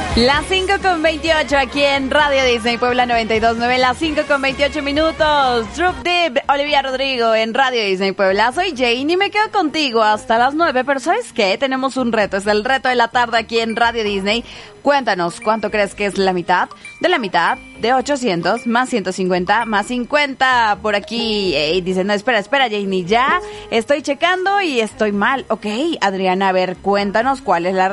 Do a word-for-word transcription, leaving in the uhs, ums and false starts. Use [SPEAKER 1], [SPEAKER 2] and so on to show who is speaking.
[SPEAKER 1] Las cinco con veintiocho aquí en Radio Disney Puebla noventa y dos punto nueve, las cinco con veintiocho minutos. Troop Deep, Olivia Rodrigo en Radio Disney Puebla. Soy Jane y me quedo contigo hasta las nueve, pero ¿sabes qué? Tenemos un reto, es el reto de la tarde aquí en Radio Disney. Cuéntanos, ¿cuánto crees que es la mitad de la mitad de ochocientos más ciento cincuenta más cincuenta? Por aquí, hey, dicen, no, espera, espera, Jane, ya estoy checando y estoy mal. Ok, Adriana, a ver, cuéntanos cuál es la